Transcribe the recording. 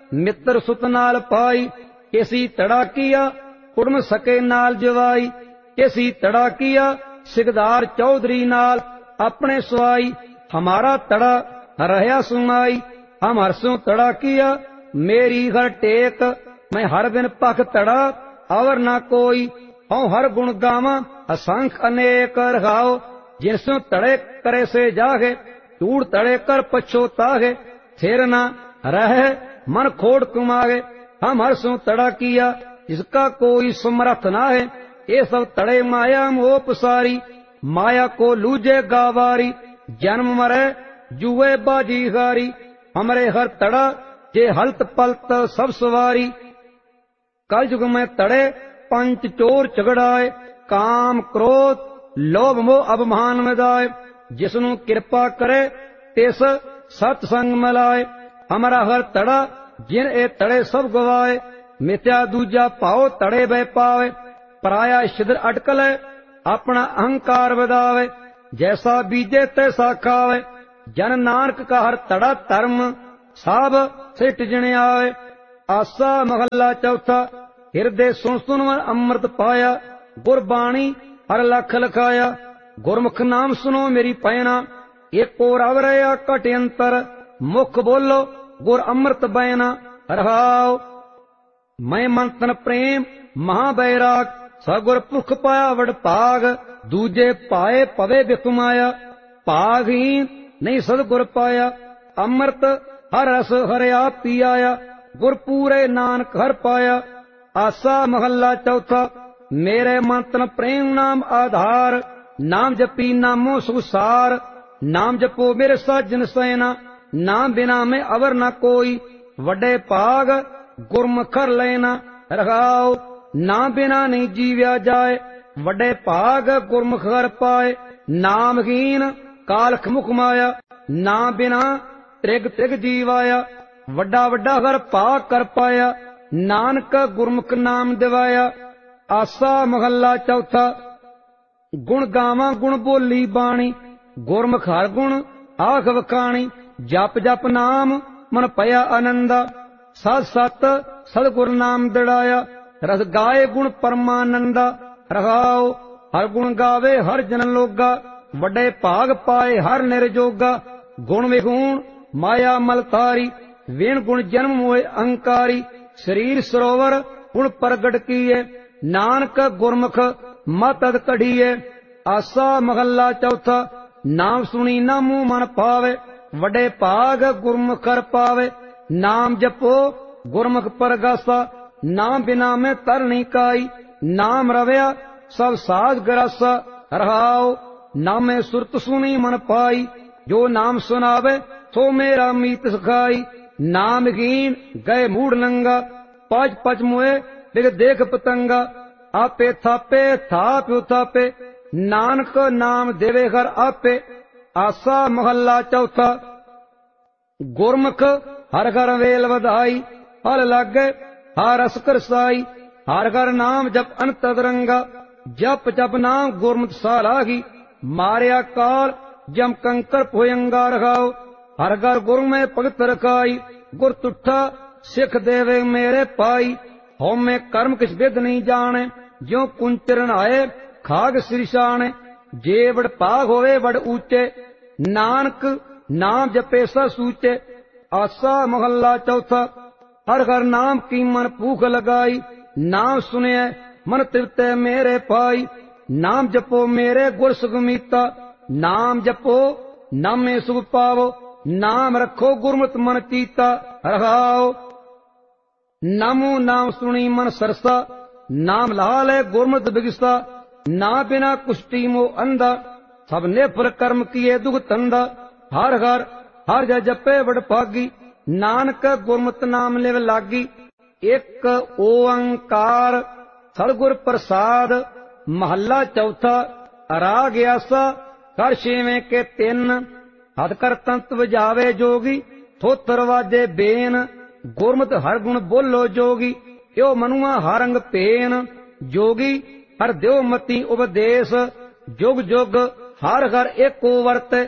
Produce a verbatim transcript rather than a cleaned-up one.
मित्र सुत नाल पाई। केसी तड़ा किया कुड़म सके नाल जवाई। केसी तड़ा किया सिकदार चौधरी नाल अपने सुआई। हमारा तड़ा रहया सुमाई। हम हरसों तड़ा किया मेरी हर टेक। मैं हर बिन पख तड़ा और ना कोई। हूँ हर गुण गावा असंख अनेक रखाओ। जिनसों तड़े करे से जागे टूड़ तड़े कर पछोतागे। फिर ना रह मन खोड़ कुमागे। हम हरसों तड़ा किया इसका कोई समर्थ ना है। ये सब तड़े माया मोह पसारी। माया को लूजे गावारी। जन्म मरे जुए बाजी हारी। हमरे हर तड़ा जे हलत पलत सब सवारी। कल युग में तड़े पंच चोर झगड़ाए। काम क्रोध लोभ मोह अभिमान में दाए। जिसनु कृपा करे तिस सत्संग मिलाए। हमारा हर तड़ा जिन ए तड़े सब गवाए। मिथ्या दूजा पाओ तड़े बह पावे। पराया छिद्र अटकल अपना अहंकार बदावे। जैसा बीजे तैसा खावे। जन नानक का हर तड़ा धर्म साब सिट जिने आवे। आसा महला चौथा। हिरदे सुन सुन अमृत पाया। गुरबाणी हर लख लखाया। गुरमुख नाम सुनो मेरी पैना। एक और अवरया कट अंतर। मुख बोलो गुर अमृत बैना। रहाओ मैं मंथन प्रेम महाबैराग। सगुर पुख पाया वड पाग। दूजे पाए पवे बिकुमाया। पागहीन नहीं सदगुर पाया। अमृत हर रस हरया पियाया। गुर पूरे नानक हर पाया। आसा महला चौथा। मेरे मंथन प्रेम नाम आधार। नाम जपी नामो सुसार। नाम जपो मेरे साजन सैना। नाम बिना में अवर न कोई। वड्डे पाग गुरमुख कर लेना। रखाओ नाम बिना नहीं जीव्या जाए। वड्डे पाग गुरमुख कर पाए। नामहीन कालख मुख माया। नाम बिना त्रिग त्रिग जीवाया। वड्डा वड्डा हर पाग कर पाया। नानक गुरमुख नाम दिवाया। आसा महला चौथा। गुण गावा गुण बोली बाणी। गुरमुख हर गुण आख वखाणी। जप जप नाम मन पया आनंदा। सत सत सदगुर नाम दिड़ाया। रस गाए गुण परमानंदा। रहाओ हर गुण गावे हर जन लोगा। वड्डे भाग पाए हर निर्जोगा। गुण विगुण माया मलतारी। विण गुण जन्म मोए अहंकारी। शरीर सरोवर गुण प्रगट किए। नानक गुरमुख मत अद कढ़िए। आसा महला चौथा। नाम सुनी ना मुंह मन पावे। वड्डे भाग गुरमुख कर पावे। नाम जपो गुरमुख परगासा। नाम बिना में तर नहीं काई। नाम रवया सब साज गरासा। रहाओ नामे सुरत सुनी मन पाई। जो नाम सुनावे तो मेरा मीत सखाई। नाम हीन गए मूड नंगा। पच पच मुए बिग देख पतंगा। आपे थापे थाप थापे। नानक नाम देवे घर आपे। आसा महला चौथा। गुरमुख हर घर वेल वधाई। हल लागे हर रस करसाई। हर घर नाम जप अनत रंगा। जप जप नाम गुरमुख सालागी। मारिया काल जम कंकर भुयंगा रखाओ। हर घर गुरु में भगत रखाई। गुर तुठा सिख देवे मेरे पाई। हो में कर्म किस विद नहीं जाने। ज्यो कुंचरन आए खाग सिरशाने। जे वड पाग होवे वड ऊंचे। नानक नाम जपे सा सूचे। आसा महला चौथा। हर हर नाम की मन भूख लगाई। नाम सुने मन तृप्त मेरे पाई। नाम जपो मेरे गुर सुगमीता। नाम जपो नामे सुख पावो। नाम रखो गुरमत मन चीता। रहाओ नामो नाम सुनी मन सरसा। नाम लाल है गुरमत बिगसा। ना बिना कुष्टी मो अंधा। सब नेफर कर्म किए दुख तंदा। हर हर हर जा जपे वड भागी। नानक गुरमत नाम लिव लागी। एक ओंकार सतगुर प्रसाद। महला चौथा। राग आसा कर छेवें के तिन। हथ कर तंत बजावे जोगी। थोतर वाजे बेन। गुरमत हर गुण बोलो जोगी। यो मनुआ हरंग पेन। जोगी हर द्यो मती उपदेश। जुग जुग हर हर एको वर्त।